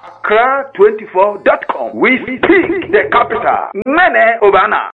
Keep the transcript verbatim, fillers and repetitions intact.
Accra twenty-four dot com. We speak the capital. Mene Obana.